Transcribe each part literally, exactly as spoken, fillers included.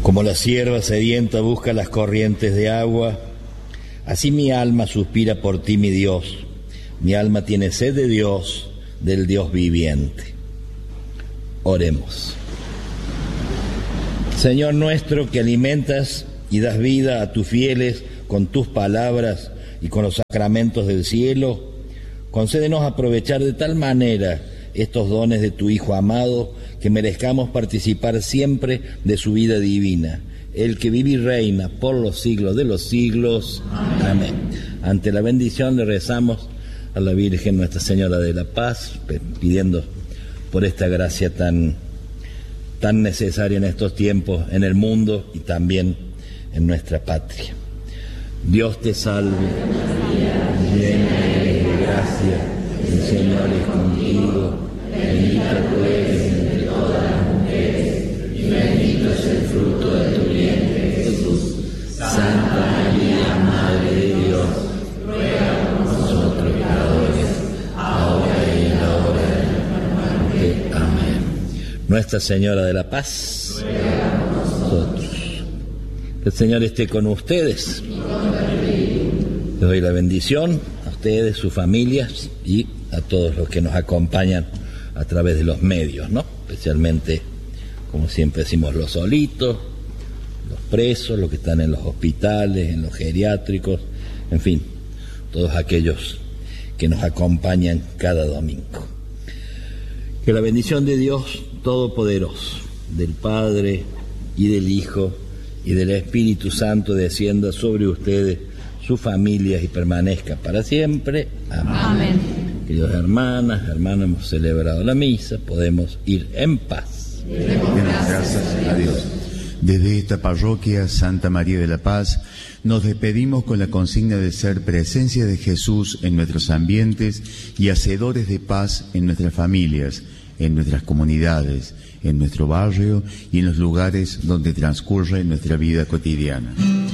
Como la sierva sedienta busca las corrientes de agua, así mi alma suspira por ti, mi Dios. Mi alma tiene sed de Dios, del Dios viviente. Oremos. Señor nuestro, que alimentas y das vida a tus fieles con tus palabras y con los sacramentos del cielo, concédenos aprovechar de tal manera estos dones de tu Hijo amado, que merezcamos participar siempre de su vida divina, el que vive y reina por los siglos de los siglos. Amén. Amén. Ante la bendición le rezamos a la Virgen Nuestra Señora de la Paz, pidiendo por esta gracia tan, tan necesaria en estos tiempos, en el mundo y también en nuestra patria. Dios te salve, llena eres de gracia, el Señor es contigo, bendita tú eres entre todas las mujeres, y bendito es el fruto de tu vientre, Jesús. Santa María, Madre de Dios, ruega por nosotros pecadores, ahora y en la hora de nuestra muerte. Amén. Nuestra Señora de la Paz, ruega por nosotros. Que el Señor esté con ustedes. Les doy la bendición a ustedes, sus familias y a todos los que nos acompañan a través de los medios, ¿no? Especialmente, como siempre decimos, los solitos, los presos, los que están en los hospitales, en los geriátricos, en fin, todos aquellos que nos acompañan cada domingo. Que la bendición de Dios Todopoderoso, del Padre y del Hijo y del Espíritu Santo descienda sobre ustedes, sus familias y permanezca para siempre. Amén. Amén. Queridos hermanas, hermanos, hemos celebrado la misa, podemos ir en paz. Demos gracias a Dios. Desde esta parroquia Santa María de la Paz nos despedimos con la consigna de ser presencia de Jesús en nuestros ambientes y hacedores de paz en nuestras familias, en nuestras comunidades, en nuestro barrio y en los lugares donde transcurre nuestra vida cotidiana.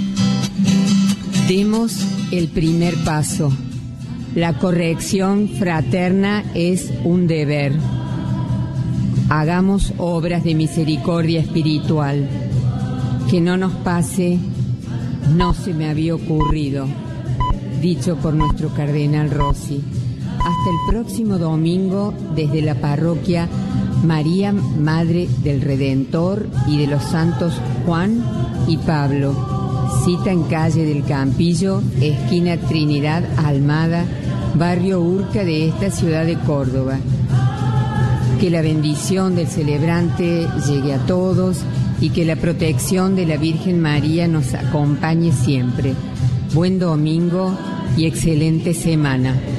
Demos el primer paso. La corrección fraterna es un deber. Hagamos obras de misericordia espiritual. Que no nos pase, no se me había ocurrido, dicho por nuestro cardenal Rossi. Hasta el próximo domingo, desde la parroquia María, Madre del Redentor y de los santos Juan y Pablo. Cita en calle del Campillo, esquina Trinidad Almada, barrio Urca de esta ciudad de Córdoba. Que la bendición del celebrante llegue a todos y que la protección de la Virgen María nos acompañe siempre. Buen domingo y excelente semana.